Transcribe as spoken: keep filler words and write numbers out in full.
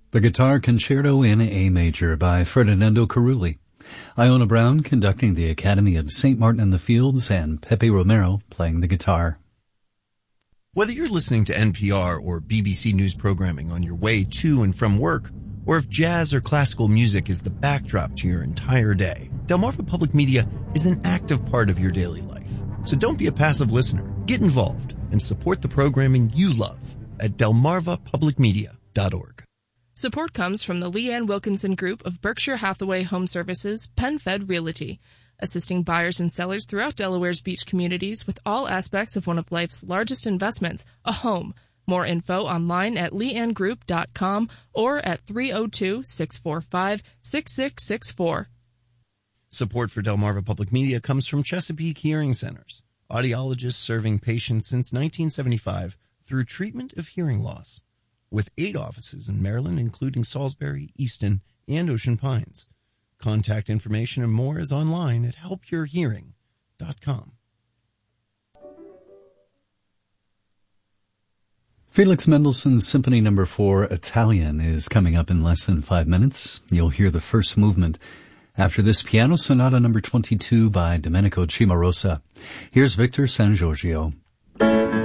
The Guitar Concerto in A Major by Ferdinando Carulli. Iona Brown conducting the Academy of Saint Martin in the Fields, and Pepe Romero playing the guitar. Whether you're listening to N P R or B B C News programming on your way to and from work, or if jazz or classical music is the backdrop to your entire day, Delmarva Public Media is an active part of your daily life. So don't be a passive listener. Get involved and support the programming you love at delmarva public media dot org. Support comes from the Leanne Wilkinson Group of Berkshire Hathaway Home Services, PenFed Realty, assisting buyers and sellers throughout Delaware's beach communities with all aspects of one of life's largest investments, a home. More info online at leanne group dot com or at three oh two, six four five, six six six four. Support for Delmarva Public Media comes from Chesapeake Hearing Centers, audiologists serving patients since nineteen seventy-five through treatment of hearing loss. With eight offices in Maryland, including Salisbury, Easton, and Ocean Pines. Contact information and more is online at help your hearing dot com. Felix Mendelssohn's Symphony Number four, Italian, is coming up in less than five minutes. You'll hear the first movement. After this, Piano Sonata Number twenty-two by Domenico Cimarosa. Here's Victor San Giorgio.